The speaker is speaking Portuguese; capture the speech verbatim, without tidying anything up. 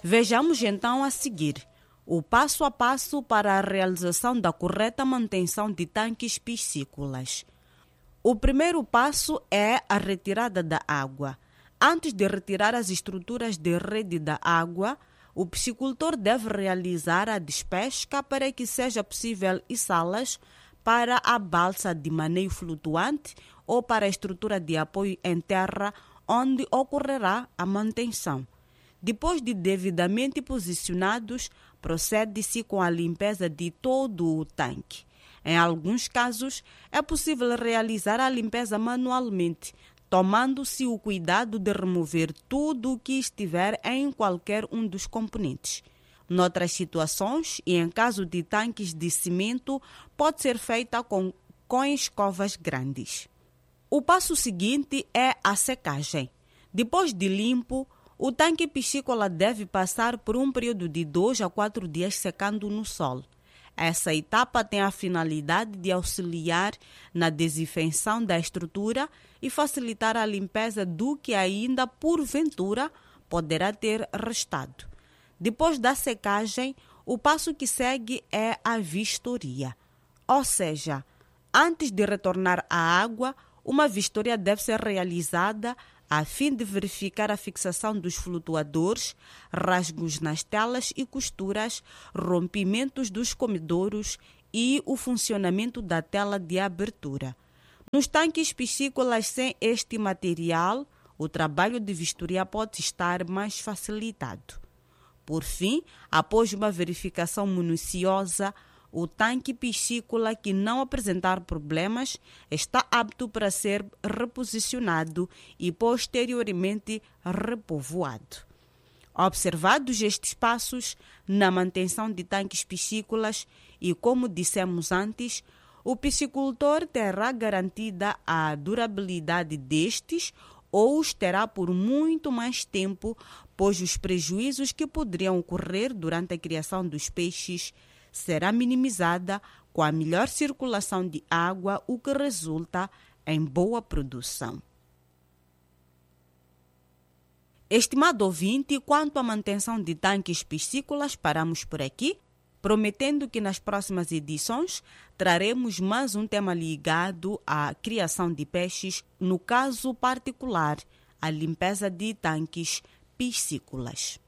Vejamos então a seguir o passo a passo para a realização da correta manutenção de tanques piscícolas. O primeiro passo é a retirada da água. Antes de retirar as estruturas de rede da água, o piscicultor deve realizar a despesca para que seja possível içá-las para a balsa de maneio flutuante ou para a estrutura de apoio em terra, onde ocorrerá a manutenção. Depois de devidamente posicionados, procede-se com a limpeza de todo o tanque. Em alguns casos, é possível realizar a limpeza manualmente, tomando-se o cuidado de remover tudo o que estiver em qualquer um dos componentes. Noutras situações, e em caso de tanques de cimento, pode ser feita com, com escovas grandes. O passo seguinte é a secagem. Depois de limpo, o tanque piscícola deve passar por um período de dois a quatro dias secando no sol. Essa etapa tem a finalidade de auxiliar na desinfecção da estrutura e facilitar a limpeza do que ainda, porventura, poderá ter restado. Depois da secagem, o passo que segue é a vistoria. Ou seja, antes de retornar à água, uma vistoria deve ser realizada a fim de verificar a fixação dos flutuadores, rasgos nas telas e costuras, rompimentos dos comedouros e o funcionamento da tela de abertura. Nos tanques piscícolas sem este material, o trabalho de vistoria pode estar mais facilitado. Por fim, após uma verificação minuciosa, o tanque piscícola que não apresentar problemas está apto para ser reposicionado e posteriormente repovoado. Observados estes passos na manutenção de tanques piscícolas e, como dissemos antes, o piscicultor terá garantida a durabilidade destes ou os terá por muito mais tempo, pois os prejuízos que poderiam ocorrer durante a criação dos peixes será minimizada com a melhor circulação de água, o que resulta em boa produção. Estimado ouvinte, quanto à manutenção de tanques piscícolas, paramos por aqui, prometendo que nas próximas edições traremos mais um tema ligado à criação de peixes, no caso particular, a limpeza de tanques piscícolas.